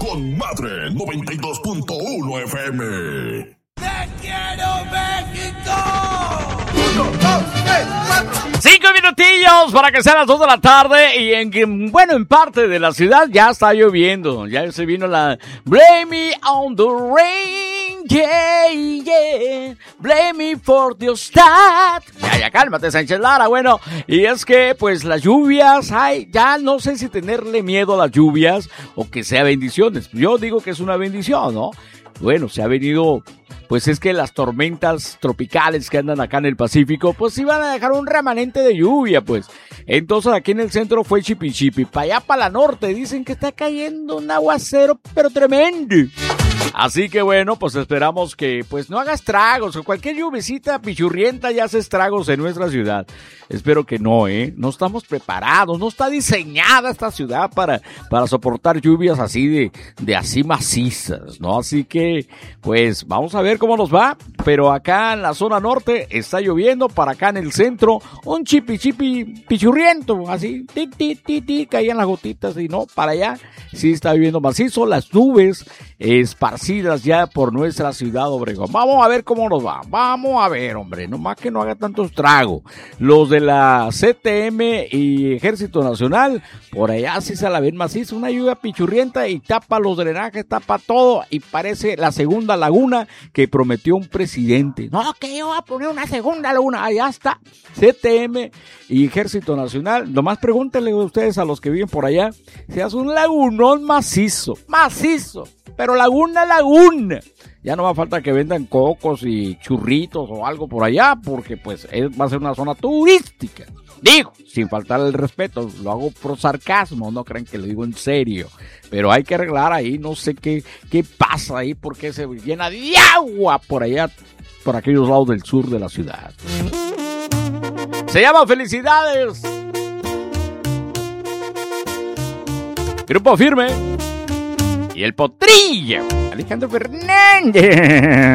con Madre 92.1 FM. ¡Te quiero, México! 1, 2, 3, 4. 5 minutillos para que sean las 2 de la tarde y en parte de la ciudad ya está lloviendo. Ya se vino la Blame Me on the Rain, yeah, yeah. Blame me for the start. Ya, cálmate, Sánchez Lara. Bueno, y es que pues las lluvias, ya no sé si tenerle miedo a las lluvias o que sea bendiciones. Yo digo que es una bendición, ¿no? Bueno, se ha venido, pues es que las tormentas tropicales que andan acá en el Pacífico, pues iban a dejar un remanente de lluvia, pues. Entonces aquí en el centro fue chipi. Para allá, para la norte, dicen que está cayendo un aguacero, pero tremendo. Así que bueno, pues esperamos que pues no haga estragos, o cualquier lluvecita pichurrienta ya hace estragos en nuestra ciudad. Espero que no, no estamos preparados, no está diseñada esta ciudad para soportar lluvias así de así macizas, ¿no? Así que pues vamos a ver cómo nos va, pero acá en la zona norte está lloviendo, para acá en el centro un chipi pichurriento, así, caían las gotitas, y no, para allá sí está lloviendo macizo, las nubes esparcidas ya por nuestra ciudad Obregón. Vamos a ver cómo nos va, vamos a ver, hombre, nomás que no haga tanto estrago. Los de la CTM y Ejército Nacional, por allá sí se la ven macizo, una lluvia pichurrienta y tapa los drenajes, tapa todo, y parece la segunda laguna que prometió un presidente. No, que yo voy a poner una segunda laguna, allá está, CTM y Ejército Nacional. Nomás pregúntenle ustedes a los que viven por allá, si hace un lagunón macizo, pero laguna. Ya no va a falta que vendan cocos y churritos o algo por allá, porque pues va a ser una zona turística. Digo, sin faltar el respeto, lo hago por sarcasmo, no crean que lo digo en serio. Pero hay que arreglar ahí, no sé qué pasa ahí, porque se llena de agua por allá, por aquellos lados del sur de la ciudad. Se llama Felicidades. Grupo Firme y el Potrillo, Alejandro Fernández.